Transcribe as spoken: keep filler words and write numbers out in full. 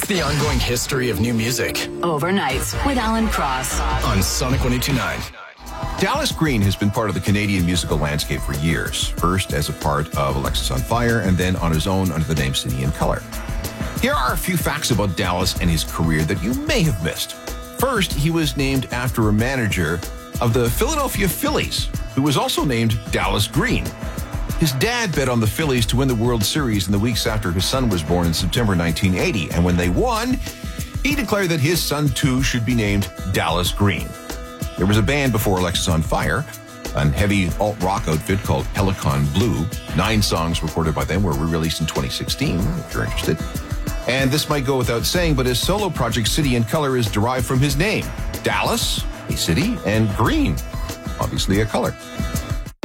Track the ongoing history of new music. Overnights with Alan Cross on Sonic one oh two point nine. Dallas Green has been part of the Canadian musical landscape for years, first as a part of Alexisonfire and then on his own under the name City and Colour. Here are a few facts about Dallas and his career that you may have missed. First, he was named after a manager of the Philadelphia Phillies, who was also named Dallas Green. His dad bet on the Phillies to win the World Series in the weeks after his son was born in September nineteen eighty, and when they won, he declared that his son too should be named Dallas Green. There was a band before Alexisonfire, a heavy alt-rock outfit called Helicon Blue. Nine songs recorded by them were re-released in twenty sixteen, if you're interested. And this might go without saying, but his solo project City and Colour is derived from his name. Dallas, a city, and Green, obviously a color.